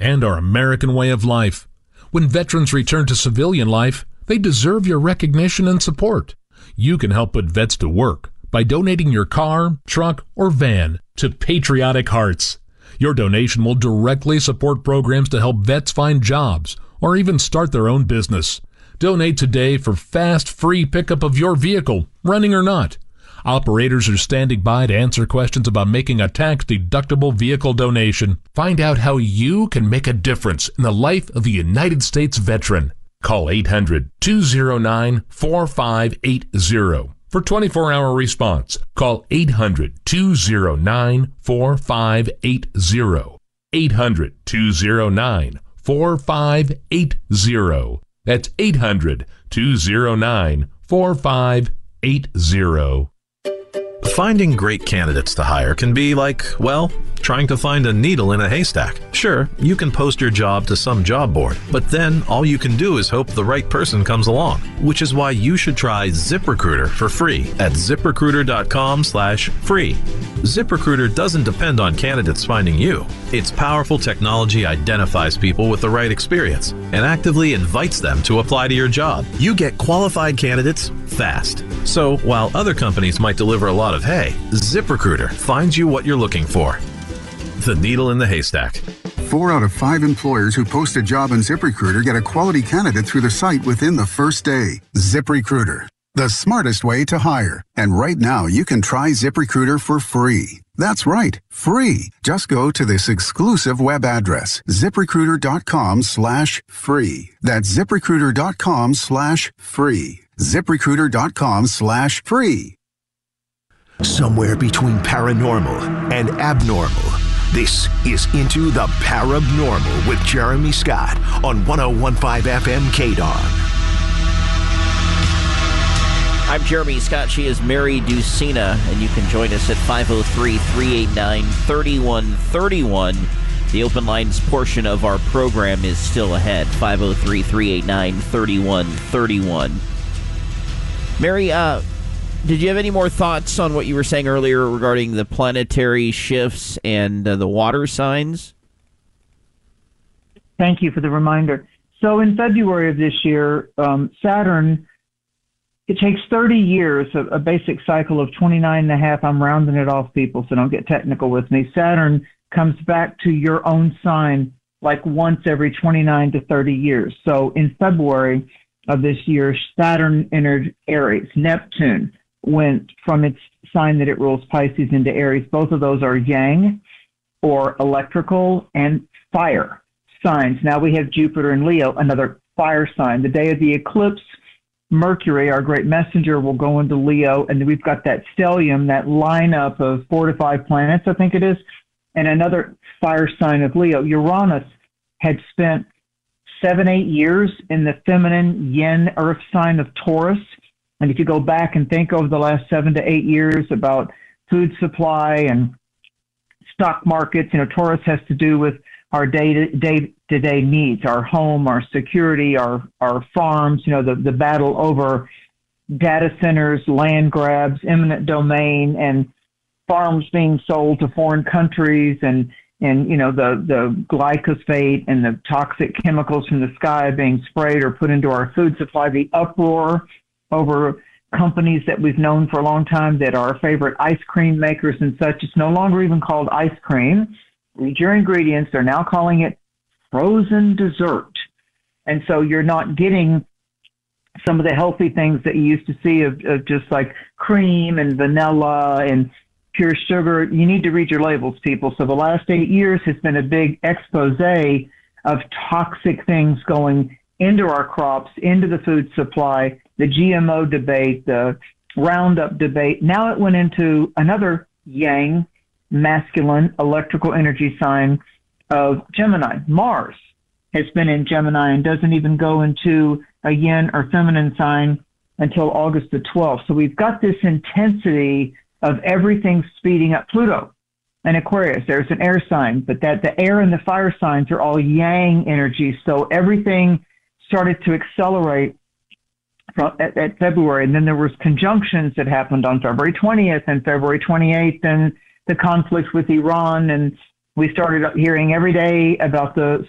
and our American way of life. When veterans return to civilian life, they deserve your recognition and support. You can help put vets to work by donating your car, truck, or van to Patriotic Hearts. Your donation will directly support programs to help vets find jobs or even start their own business. Donate today for fast, free pickup of your vehicle, running or not. Operators are standing by to answer questions about making a tax-deductible vehicle donation. Find out how you can make a difference in the life of a United States veteran. Call 800-209-4580 for 24-hour response. Call 800-209-4580. 800-209-4580. That's 800-209-4580. Finding great candidates to hire can be like, well, trying to find a needle in a haystack. Sure, you can post your job to some job board, but then all you can do is hope the right person comes along, which is why you should try ZipRecruiter for free at ZipRecruiter.com/free. ZipRecruiter doesn't depend on candidates finding you. Its powerful technology identifies people with the right experience and actively invites them to apply to your job. You get qualified candidates fast. So while other companies might deliver a lot of hay, ZipRecruiter finds you what you're looking for. The needle in the haystack. 4 out of 5 employers who post a job on ZipRecruiter get a quality candidate through the site within the first day. ZipRecruiter, the smartest way to hire. And right now, you can try ZipRecruiter for free. That's right, free. Just go to this exclusive web address, ZipRecruiter.com/free. That's ZipRecruiter.com/free. ZipRecruiter.com/free. Somewhere between paranormal and abnormal. This is Into the Parabnormal with Jeremy Scott on 101.5 FM KDAWN. I'm Jeremy Scott. She is Mary Ducina, and you can join us at 503-389-3131. The open lines portion of our program is still ahead, 503-389-3131. Mary, did you have any more thoughts on what you were saying earlier regarding the planetary shifts and the water signs? Thank you for the reminder. So in February of this year, Saturn, it takes 30 years, a basic cycle of 29 and a half. I'm rounding it off, people, so don't get technical with me. Saturn comes back to your own sign like once every 29 to 30 years. So in February of this year, Saturn entered Aries. Neptune went from its sign that it rules, Pisces, into Aries. Both of those are yang, or electrical, and fire signs. Now we have Jupiter in Leo, another fire sign. The day of the eclipse, Mercury, our great messenger, will go into Leo, and we've got that stellium, that lineup of 4 to 5 planets, I think it is, and another fire sign of Leo. Uranus had spent 7-8 years in the feminine yin earth sign of Taurus. And if you go back and think over the last 7 to 8 years about food supply and stock markets, Taurus has to do with our day-to-day needs, our home, our security, our farms, the battle over data centers, land grabs, eminent domain, and farms being sold to foreign countries, and the glyphosate and the toxic chemicals from the sky being sprayed or put into our food supply, the uproar over companies that we've known for a long time that are our favorite ice cream makers and such. It's no longer even called ice cream. Read your ingredients. They're now calling it frozen dessert. And so you're not getting some of the healthy things that you used to see of just like cream and vanilla and pure sugar. You need to read your labels, people. So the last 8 years has been a big expose of toxic things going into our crops, into the food supply, the GMO debate, the Roundup debate. Now it went into another yang, masculine, electrical energy sign of Gemini. Mars has been in Gemini and doesn't even go into a yin or feminine sign until August the 12th. So we've got this intensity of everything speeding up. Pluto and Aquarius, there's an air sign, but the air and the fire signs are all yang energy. So everything started to accelerate at February. And then there was conjunctions that happened on February 20th and February 28th, and the conflict with Iran. And we started hearing every day about the